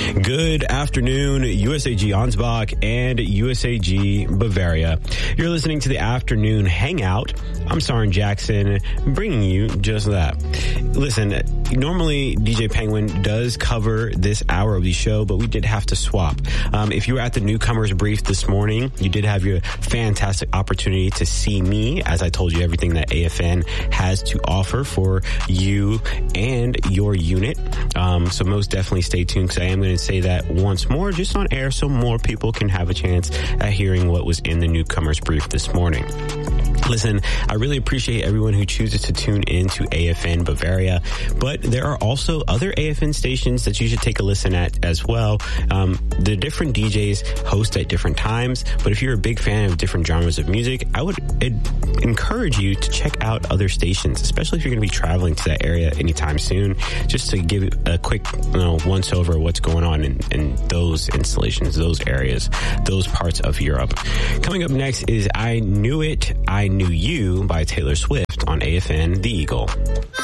Good afternoon, USAG Ansbach and USAG Bavaria. You're listening to the Afternoon Hangout. I'm Sarin Jackson, bringing you just that. Listen, normally DJ Penguin does cover this hour of the show, but we did have to swap. If you were at the newcomers brief this morning, you did have your fantastic opportunity to see me as I told you everything that AFN has to offer for you and your unit. So most definitely stay tuned, because I am going to say that once more just on air so more people can have a chance at hearing what was in the newcomers brief this morning. Listen, I really appreciate everyone who chooses to tune in to AFN Bavaria, but there are also other AFN stations that you should take a listen at as well. The different DJs host at different times, but if you're a big fan of different genres of music, I would encourage you to check out other stations, especially if you're going to be traveling to that area anytime soon, just to give a quick once over what's going on in those installations, those areas, those parts of Europe. Coming up next is I Knew It, I Knew You by Taylor Swift on AFN The Eagle.